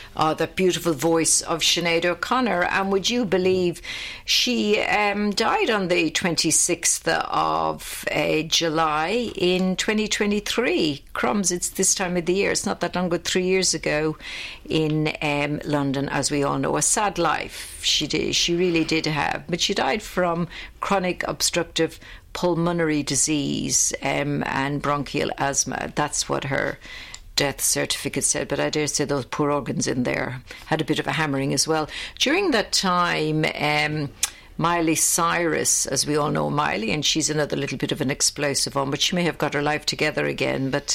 the beautiful voice of Sinead O'Connor. And would you believe she died on the 26th of July in 2023? Crumbs, it's this time of the year. It's not that long ago, 3 years ago in London, as we all know. A sad life she did. She really did have. But she died from chronic obstructive pulmonary disease and bronchial asthma. That's what her death certificate said, but I dare say those poor organs in there had a bit of a hammering as well. During that time, Miley Cyrus, as we all know Miley, and she's another little bit of an explosive one, but she may have got her life together again, but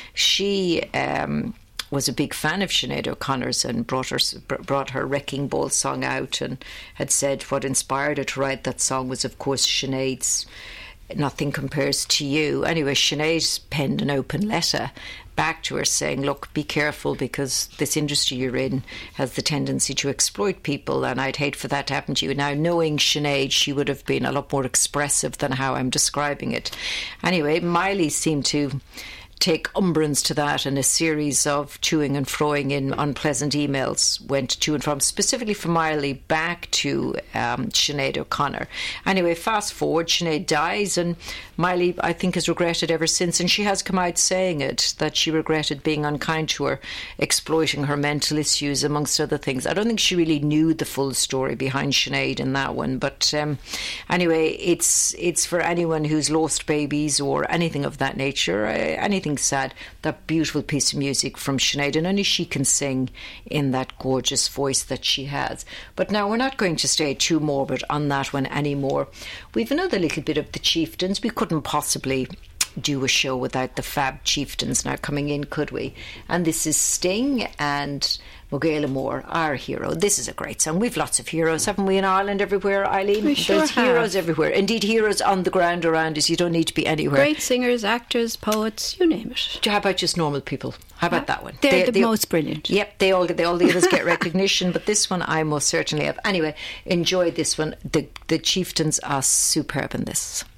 she was a big fan of Sinead O'Connor's and brought her Wrecking Ball song out, and had said what inspired her to write that song was, of course, Sinead's Nothing Compares to You. Anyway, Sinead penned an open letter back to her saying, look, be careful, because this industry you're in has the tendency to exploit people, and I'd hate for that to happen to you. Now, knowing Sinead, she would have been a lot more expressive than how I'm describing it. Anyway, Miley seemed to take umbrance to that, and a series of toing and froing in unpleasant emails went to and from, specifically from Miley back to Sinead O'Connor. Anyway, fast forward, Sinead dies, and Miley, I think, has regretted ever since, and she has come out saying it, that she regretted being unkind to her, exploiting her mental issues, amongst other things. I don't think she really knew the full story behind Sinead in that one, but anyway, it's for anyone who's lost babies or anything of that nature, anything sad, that beautiful piece of music from Sinead, and only she can sing in that gorgeous voice that she has. But now we're not going to stay too morbid on that one anymore. We've another little bit of the Chieftains. We couldn't possibly do a show without the Fab Chieftains now coming in, could we? And this is Sting and Mogala Moore, our hero. This is a great song. We've lots of heroes, haven't we, in Ireland everywhere, Eileen? We sure There's have. heroes everywhere. Indeed, heroes on the ground around us. You don't need to be anywhere. Great singers, actors, poets, you name it. How about just normal people? How about that one? They're the most brilliant. Yep, they all the others get recognition, but this one I most certainly have. Anyway, enjoy this one. The Chieftains are superb in this.